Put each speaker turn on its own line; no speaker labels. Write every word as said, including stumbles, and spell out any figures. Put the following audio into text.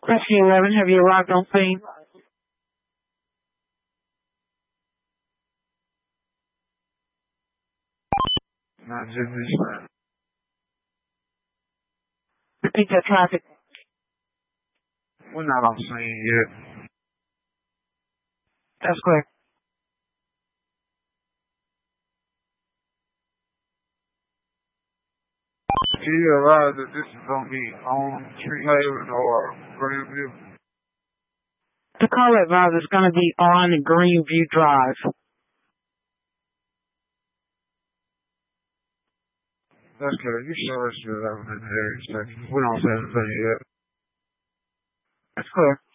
Rescue eleven, have you arrived on scene?
Not just this.
Repeat that traffic.
We're not on scene yet.
That's clear.
Can you advise that this is going to be on Street Haven or Grandview?
The caller advisor is going to be on Greenview Drive.
That's good. You sure it's eleven in the area section? We don't say anything yet.
That's clear.